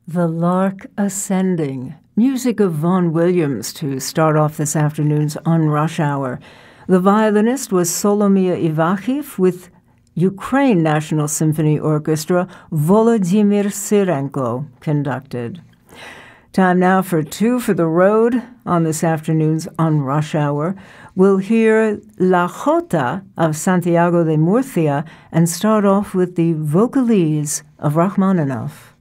The Lark Ascending, music of Vaughan Williams to start off this afternoon's On Rush Hour. The violinist was Solomia Ivakhiv with Ukraine National Symphony Orchestra, Volodymyr Syrenko conducted. Time now for Two for the Road on this afternoon's On Rush Hour. We'll hear La Jota of Santiago de Murcia and start off with the Vocalese of Rachmaninoff.